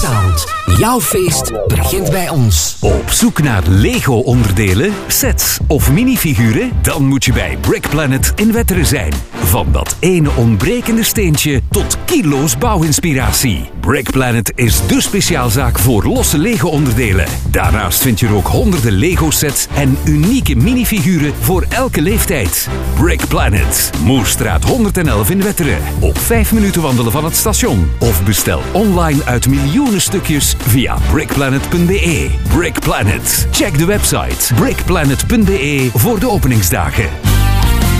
Sound. Jouw feest begint bij ons. Op zoek naar Lego-onderdelen, sets of minifiguren? Dan moet je bij Brick Planet in Wetteren zijn. Van dat ene ontbrekende steentje tot kilo's bouwinspiratie. Brick Planet is dé speciaalzaak voor losse Lego-onderdelen. Daarnaast vind je er ook honderden Lego-sets en unieke minifiguren voor elke leeftijd. Brick Planet, Moerstraat 111 in Wetteren. Op 5 minuten wandelen van het station. Of bestel online uit miljoenen stukjes via brickplanet.be. Brick Planet. Check de website brickplanet.be voor de openingsdagen.